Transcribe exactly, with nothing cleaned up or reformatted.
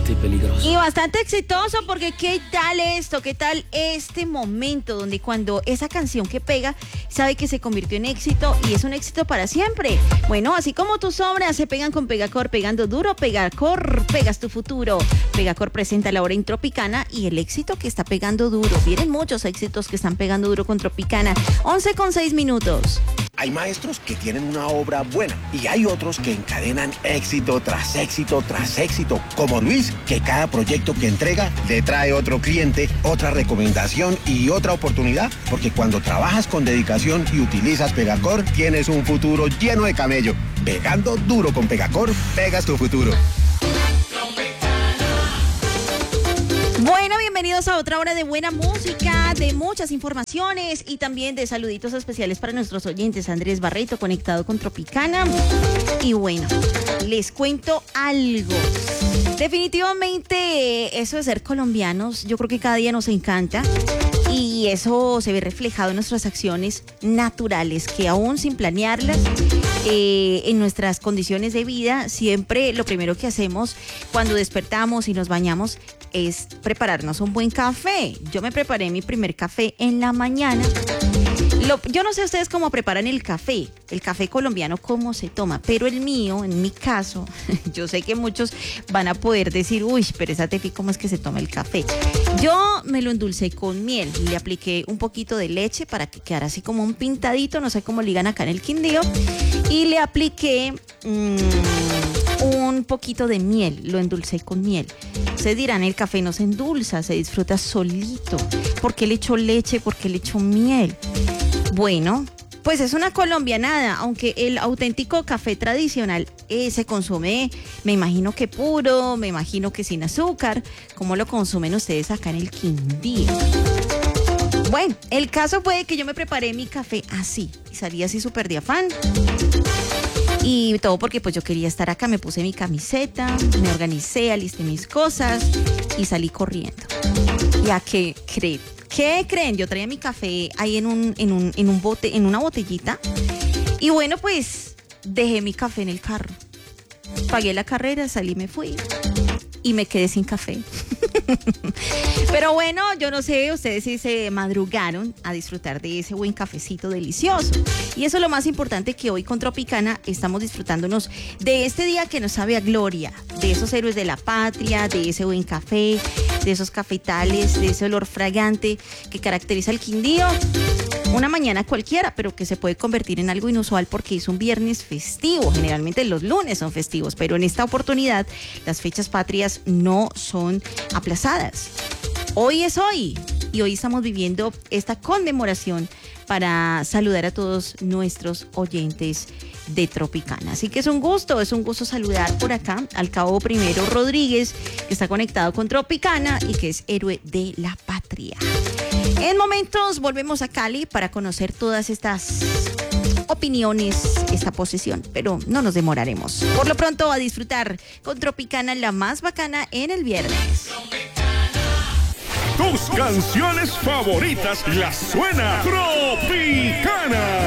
bastante peligroso. Y bastante exitoso, porque ¿qué tal esto? ¿Qué tal este momento donde cuando esa canción que pega sabe que se convirtió en éxito y es un éxito para siempre? Bueno, así como tus obras se pegan con Pegacor, pegando duro, Pegacor, pegas tu futuro. Pegacor presenta la hora en Tropicana y el éxito que está pegando duro. Vienen muchos éxitos que están pegando duro con Tropicana. once con seis minutos. Hay maestros que tienen una obra buena y hay otros que encadenan éxito tras éxito tras éxito, como Luis, que cada proyecto que entrega le trae otro cliente, otra recomendación y otra oportunidad, porque cuando trabajas con dedicación y utilizas Pegacor, tienes un futuro lleno de camello. Pegando duro con Pegacor, pegas tu futuro. Bueno, bienvenidos a otra hora de buena música, de muchas informaciones y también de saluditos especiales para nuestros oyentes. Andrés Barreto, conectado con Tropicana. Y bueno, les cuento algo. Definitivamente eso de ser colombianos, yo creo que cada día nos encanta. Y eso se ve reflejado en nuestras acciones naturales, que aún sin planearlas, eh, en nuestras condiciones de vida, siempre lo primero que hacemos cuando despertamos y nos bañamos es prepararnos un buen café. Yo me preparé mi primer café en la mañana. Lo, yo no sé ustedes cómo preparan el café, el café colombiano, cómo se toma, pero el mío, en mi caso, yo sé que muchos van a poder decir, uy, pero esa Tefi, ¿cómo es que se toma el café? Yo me lo endulcé con miel, le apliqué un poquito de leche para que quedara así como un pintadito, no sé cómo le digan acá en el Quindío, y le apliqué mmm, un poquito de miel, lo endulcé con miel. Ustedes dirán, el café no se endulza, se disfruta solito. ¿Por qué le echo leche? ¿Por qué le echo miel? Bueno, pues es una colombianada, aunque el auténtico café tradicional eh, se consume, me imagino que puro, me imagino que sin azúcar. ¿Cómo lo consumen ustedes acá en el Quindío? Bueno, el caso fue que yo me preparé mi café así, y salí así súper de afán. Y todo porque pues yo quería estar acá, me puse mi camiseta, me organicé, alisté mis cosas y salí corriendo. ¿Y a qué creen? ¿Qué creen? Yo traía mi café ahí en un, en un, en un bote, en una botellita. Y bueno, pues dejé mi café en el carro. Pagué la carrera, salí, me fui y me quedé sin café. Pero bueno, yo no sé, ustedes sí se madrugaron a disfrutar de ese buen cafecito delicioso. Y eso es lo más importante, que hoy con Tropicana estamos disfrutándonos de este día que nos sabe a gloria, de esos héroes de la patria, de ese buen café, de esos cafetales, de ese olor fragante que caracteriza el Quindío. Una mañana cualquiera, pero que se puede convertir en algo inusual porque es un viernes festivo. Generalmente los lunes son festivos, pero en esta oportunidad las fechas patrias no son aplazadas. Hoy es hoy y hoy estamos viviendo esta conmemoración para saludar a todos nuestros oyentes de Tropicana. Así que es un gusto, es un gusto saludar por acá al Cabo Primero Rodríguez, que está conectado con Tropicana y que es héroe de la patria. En momentos volvemos a Cali para conocer todas estas opiniones, esta posición, pero no nos demoraremos. Por lo pronto, a disfrutar con Tropicana, la más bacana en el viernes. Tus canciones favoritas las suena Tropicana.